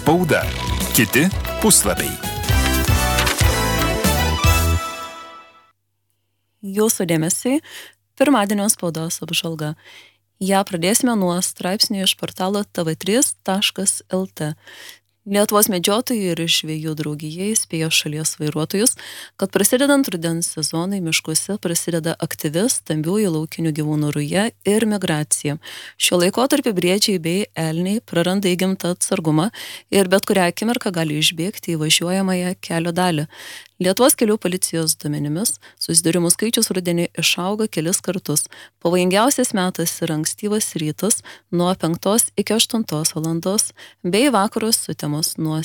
Spauda. Kiti puslapiai. Jūsų dėmesiui pirmadienio spaudos apžvalga. Ja pradėsime nuo straipsnių iš portalo tv3.lt. Lietuvos medžiotojų ir žvejų draugija įspėjo šalies vairuotojus, kad prasidedant rudens sezonui miškuose prasideda aktyvi stambiųjų laukinių gyvūnų ruja ir migracija. Šiuo laikotarpiu briedžiai bei elniai praranda įgimtą atsargumą ir bet kurią akimirką gali išbėgti į važiuojamąją kelio dalį. Lietuvos kelių policijos duomenimis susidūrimų skaičius rudenį išauga kelis kartus. Pavojingiausias metas yra ankstyvas rytas nuo 5 iki 8 valandos bei vakaros sutemos nuo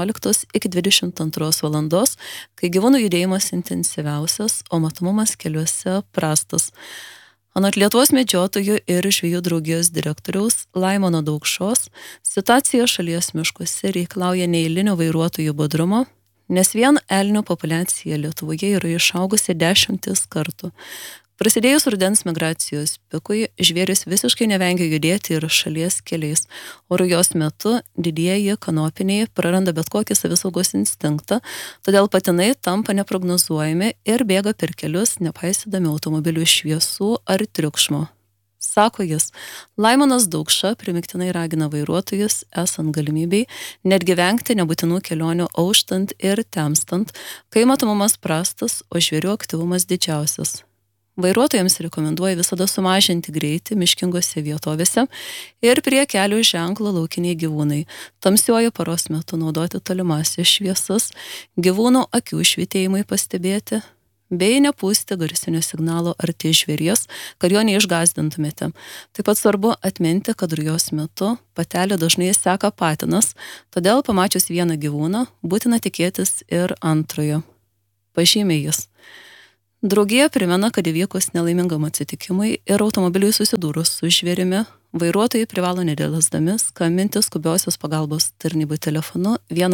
17 iki 22 valandos, kai gyvūnų judėjimas intensyviausias, o matomumas keliuose prastas. Anot Lietuvos medžiotojų ir žvejų draugijos direktoriaus Laimono Daukšos, situacija šalies miškuose reikalauja neeilinio vairuotojų budrumo, nes vien elnių populiacija Lietuvoje yra išaugusi 10 kartų. Prasidėjus rudens migracijos pikui, žvėris visiškai nevengia judėti ir šalies keliais, o rujos metu didieji kanopiniai praranda bet kokį savisaugos instinktą, todėl patinai tampa neprognozuojami ir bėga per kelius, nepaisydami automobilių šviesų ar triukšmo. Sako jis, Laimonas Daukša primiktinai ragina vairuotojus, esant galimybei, netgi vengti nebūtinų kelionių auštant ir temstant, kai matomumas prastas, o žvėrių aktyvumas didžiausias. Vairuotojams rekomenduoja visada sumažinti greitį miškingose vietovėse ir prie kelių ženklo laukiniai gyvūnai. Tamsiuoju paros metu naudoti tolimasias šviesas, gyvūnų akių švytėjimui pastebėti, bei nepūsti garsinio signalo arti žvėries, kad jo neišgąsdintumėte. Taip pat svarbu atminti, kad rujos metu patelė dažnai seka patinas, todėl pamačius vieną gyvūną būtina tikėtis ir antrojo. Pažymė jis. Draugija primena, kad įvykus nelaimingam atsitikimui ir automobiliui susidūrus su žvėrimi, vairuotojai privalo nedėlsdami skambinti skubiosios pagalbos tarnybų telefonu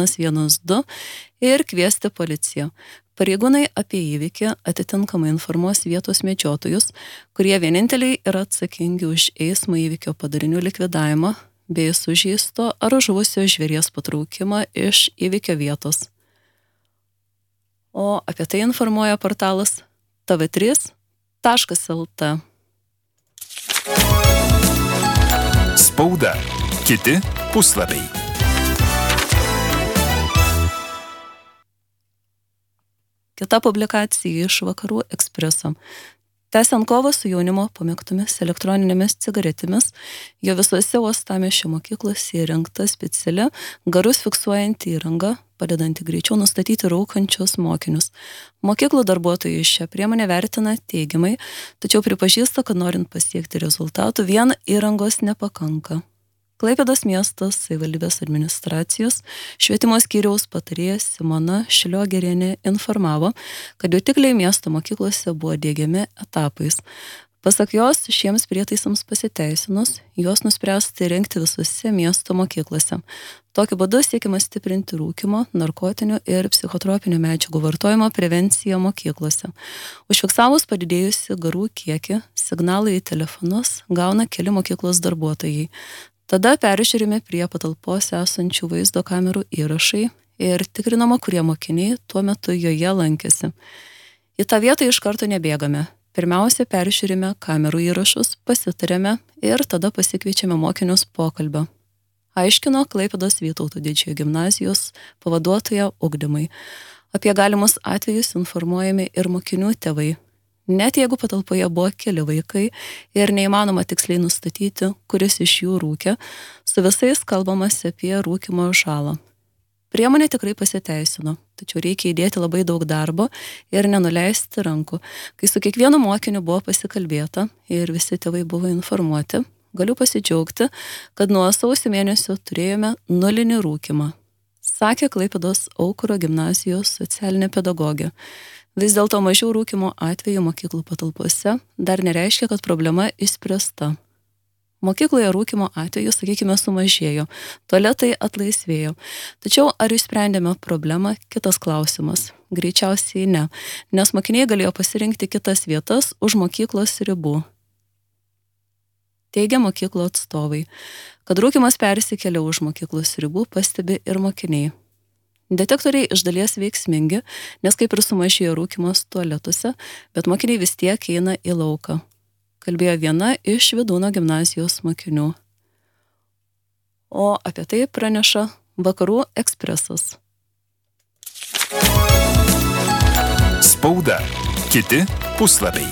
112 ir kviesti policiją. Pareigūnai apie įvykį atitinkamai informuos vietos medžiotojus, kurie vieninteliai yra atsakingi už eismo įvykio padarinių likvidavimą bei sužeisto ar žuvusio žvėries patraukimą iš įvykio vietos. O apie tai informuoja portalas tv3.lt. Spauda. Kiti puslapiai. Kita publikacija iš Vakarų Ekspreso. Tęsiant kovą su jaunimo pamėgtomis elektroninėmis cigaretėmis, jo visose uostamiesčio mokyklose įrengta speciali garus fiksuojanti įranga, padedanti greičiau nustatyti rūkančius mokinius. Mokyklų darbuotojai šią priemonę vertina teigiamai, tačiau pripažįsta, kad norint pasiekti rezultatų, vien įrangos nepakanka. Klaipėdos miestas savivaldybės administracijos švietimo skyriaus patarėja Simona Šliogerienė informavo, kad jutikliai miesto mokyklose buvo diegiami etapais. Pasak jos, šiems prietaisams pasiteisinus, juos nuspręsta įrengti visose miesto mokyklose. Tokiu būdu siekiama stiprinti rūkymo, narkotinių ir psichotropinių medžiagų vartojimo prevenciją mokyklose. Užfiksavus padidėjusi garų kiekį, signalai į telefonus gauna keli mokyklos darbuotojai. Tada peržiūrimi prie patalpos esančių vaizdo kamerų įrašai ir tikrinama, kurie mokiniai tuo metu joje lankėsi. Į tą vietą iš karto nebėgame. Pirmiausia, peržiūrime kamerų įrašus, pasitarėme ir tada pasikviečiame mokinius pokalbio. Aiškino Klaipėdos Vytauto Didžiojo gimnazijos pavaduotoja ugdymai. Apie galimus atvejus informuojami ir mokinių tėvai. Net jeigu patalpoje buvo keli vaikai ir neįmanoma tiksliai nustatyti, kuris iš jų rūkė, su visais kalbamas apie rūkymo žalą. Priemonė tikrai pasiteisino, tačiau reikia įdėti labai daug darbo ir nenuleisti rankų. Kai su kiekvienu mokiniu buvo pasikalbėta ir visi tėvai buvo informuoti, galiu pasidžiaugti, kad nuo sausio mėnesio turėjome nulinį rūkymą, sakė Klaipėdos Aukuro gimnazijos socialinė pedagogė. Vis dėlto mažiau rūkymo atvejų mokyklų patalpose dar nereiškia, kad problema išspręsta. Mokykloje rūkymo atveju, sakykime, sumažėjo, tualetai atlaisvėjo. Tačiau ar išsprendėme problemą, kitas klausimas. Greičiausiai ne, nes mokiniai galėjo pasirinkti kitas vietas už mokyklos ribų. Teigia mokyklų atstovai. Kad rūkymas persikelia už mokyklos ribų, pastebi ir mokiniai. Detektoriai iš dalies veiksmingi, nes kaip ir sumažėjo rūkymas tualetuose, bet mokiniai vis tiek eina į lauką. Kalbėjo viena iš Vydūno gimnazijos mokinių. O apie tai praneša Vakarų ekspresas. Spauda. Kiti puslapiai.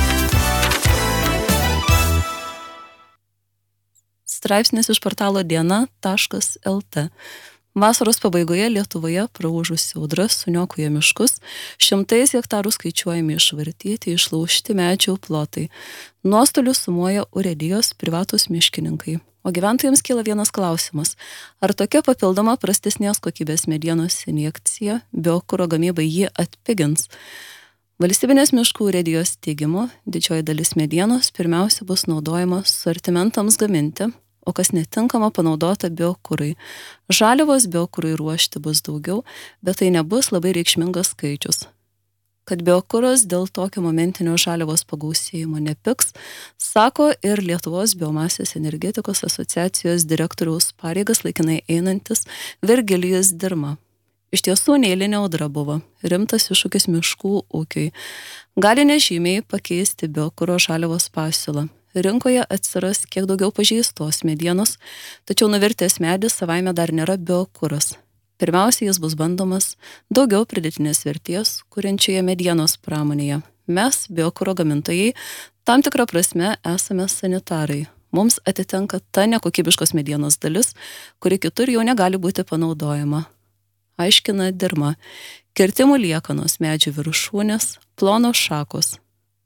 Straipsnis iš portalo diena.lt. Vasaros pabaigoje Lietuvoje praūžusi audra suniokoja miškus, 100 hektarų skaičiuojami išvartyti, išlaužti medžių plotai. Nuostolius sumuoja urėdijos privatūs miškininkai. O gyventojams kyla vienas klausimas. Ar tokia papildoma prastesnės kokybės medienos injekcija biokuro gamybai jį atpigins? Valstybinės miškų urėdijos teigimu, didžioji dalis medienos pirmiausia bus naudojama sortimentams gaminti, o kas netinkama panaudota biokurui. Žaliavos biokurui ruošti bus daugiau, bet tai nebus labai reikšmingas skaičius. Kad biokuras dėl tokio momentinio žaliavos pagausėjimo nepiks, sako ir Lietuvos biomasės energetikos asociacijos direktoriaus pareigas laikinai einantis Virgilijus Dirma. Iš tiesų neeilinė audra buvo, rimtas iššūkis miškų ūkiui. Gali nežymiai pakeisti biokuro žaliavos pasiūlą. Rinkoje atsiras kiek daugiau pažeistos medienos, tačiau nuvirtęs medis savaime dar nėra biokuras. Pirmiausia, jis bus bandomas daugiau pridėtinės vertės kuriančioje medienos pramonėje. Mes, biokuro gamintojai, tam tikrą prasme esame sanitarai. Mums atitenka ta nekokybiškos medienos dalis, kuri kitur jau negali būti panaudojama. Aiškina Dirma. Kirtimų liekanos, medžių viršūnės, plonos šakos.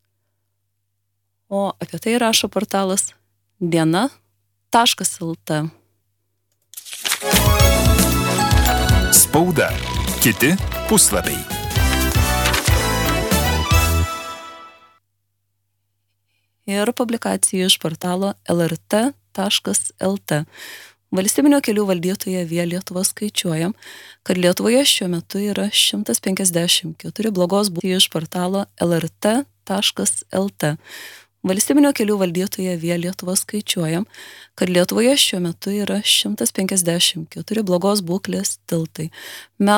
O apie tai rašo portalas diena.lt. Spauda. Kiti puslapiai. Ir publikacija iš portalo lrt.lt. Valstybinio kelių valdytoja Via Lietuva skaičiuoja, kad Lietuvoje šiuo metu yra 154 blogos būklės iš portalo lrt.lt. Valstybinio kelių valdytoja Via Lietuva skaičiuoja, kad Lietuvoje šiuo metu yra 154 blogos būklės tiltai.